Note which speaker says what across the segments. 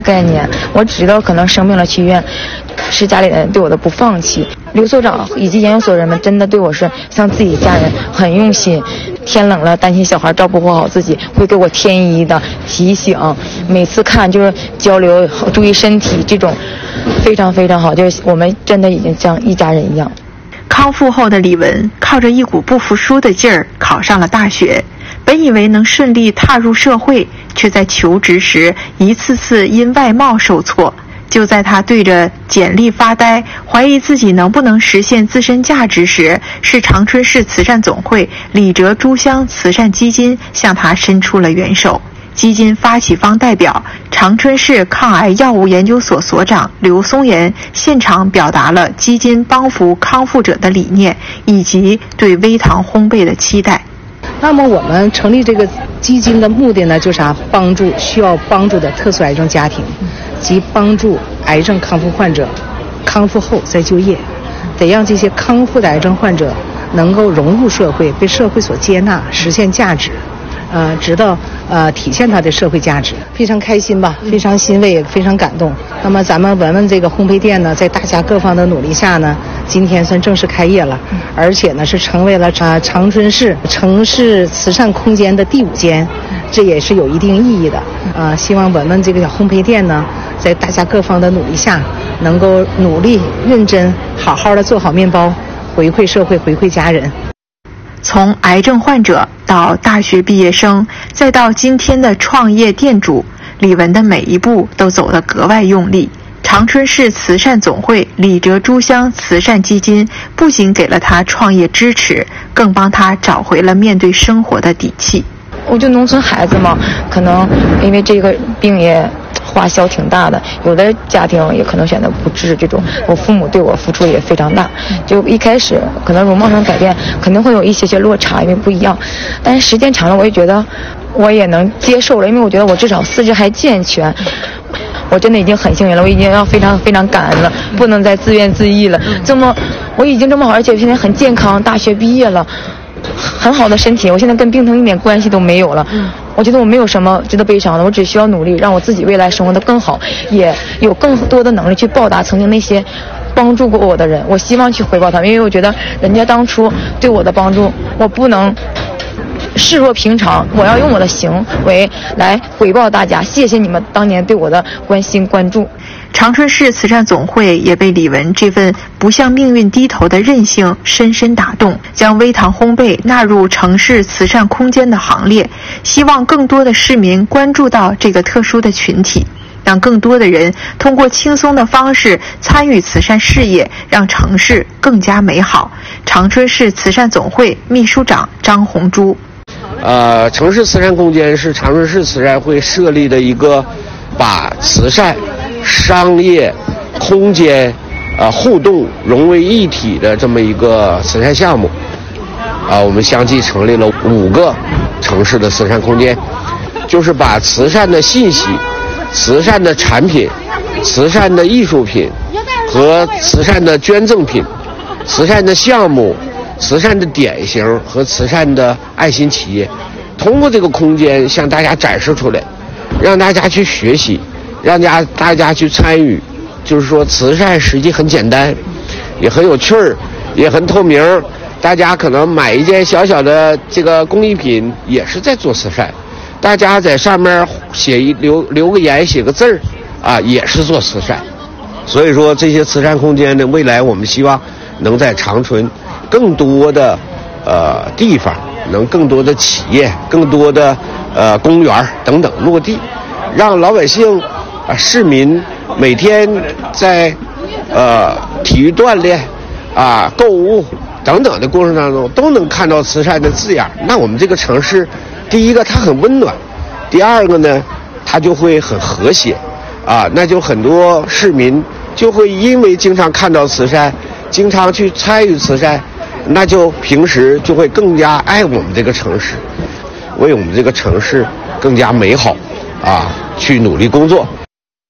Speaker 1: 概念。我知道可能生病了去医院，是家里人对我的不放弃。刘所长以及研究所人们真的对我是像自己家人，很用心。天冷了担心小孩照顾不好自己，会给我添衣的提醒。每次看就是交流，注意身体，这种非常非常好，就是我们真的已经像一家人一样。
Speaker 2: 康复后的李文靠着一股不服输的劲儿考上了大学，本以为能顺利踏入社会，却在求职时一次次因外貌受挫。就在他对着简历发呆，怀疑自己能不能实现自身价值时，是长春市慈善总会李哲珠乡慈善基金向他伸出了援手。基金发起方代表、长春市抗癌药物研究所所长刘松岩现场表达了基金帮扶康复者的理念，以及对微糖烘焙的期待。
Speaker 3: 那么我们成立这个基金的目的呢，就是帮助需要帮助的特殊癌症家庭，及帮助癌症康复患者康复后再就业，得让这些康复的癌症患者能够融入社会，被社会所接纳，实现价值，直到体现他的社会价值。非常开心吧，非常欣慰，也非常感动。那么咱们文文这个烘焙店呢，在大家各方的努力下呢，今天算正式开业了，而且呢是成为了长春市城市慈善空间的第5间，这也是有一定意义的。希望文文这个小烘焙店呢，在大家各方的努力下，能够努力认真好好的做好面包，回馈社会，回馈家人。
Speaker 2: 从癌症患者到大学毕业生，再到今天的创业店主，李文的每一步都走得格外用力。长春市慈善总会李哲珠乡慈善基金不仅给了他创业支持，更帮他找回了面对生活的底气。
Speaker 1: 我就农村孩子嘛，可能因为这个病也花销挺大的，有的家庭也可能选择不治这种。我父母对我付出也非常大，就一开始可能容貌上改变肯定会有一些落差，因为不一样，但是时间长了我也觉得我也能接受了，因为我觉得我至少四肢还健全。我真的已经很幸运了，我已经要非常非常感恩了，不能再自怨自艾了。我已经这么好，而且现在很健康，大学毕业了，很好的身体，我现在跟病疼一点关系都没有了。我觉得我没有什么值得悲伤的，我只需要努力，让我自己未来生活得更好，也有更多的能力去报答曾经那些帮助过我的人。我希望去回报他们，因为我觉得人家当初对我的帮助，我不能视若平常，我要用我的行为来回报大家。谢谢你们当年对我的关心关注。
Speaker 2: 长春市慈善总会也被李文这份不向命运低头的韧性深深打动，将微糖烘焙纳入城市慈善空间的行列，希望更多的市民关注到这个特殊的群体，让更多的人通过轻松的方式参与慈善事业，让城市更加美好。长春市慈善总会秘书长张红珠。
Speaker 4: 城市慈善空间是长春市慈善会设立的一个把慈善、商业、空间互动融为一体的这么一个慈善项目。我们相继成立了5个城市的慈善空间，就是把慈善的信息、慈善的产品、慈善的艺术品和慈善的捐赠品、慈善的项目、慈善的典型和慈善的爱心企业，通过这个空间向大家展示出来，让大家去学习，让大家去参与。就是说慈善实际很简单，也很有趣儿，也很透明。大家可能买一件小小的这个工艺品也是在做慈善，大家在上面留个言，写个字儿也是做慈善。所以说这些慈善空间呢，未来我们希望能在长春更多的地方，能更多的企业、更多的公园等等落地，让老百姓市民每天在体育锻炼购物等等的过程当中都能看到慈善的字样。那我们这个城市，第一个它很温暖，第二个呢它就会很和谐那就很多市民就会因为经常看到慈善，经常去参与慈善，那就平时就会更加爱我们这个城市，为我们这个城市更加美好去努力工作。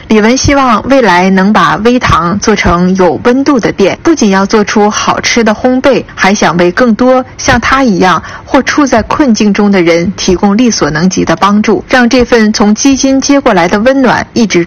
Speaker 2: 李文希望未来能把微糖做成有温度的店，不仅要做出好吃的烘焙，还想为更多像他一样或处在困境中的人提供力所能及的帮助，让这份从基金接过来的温暖一直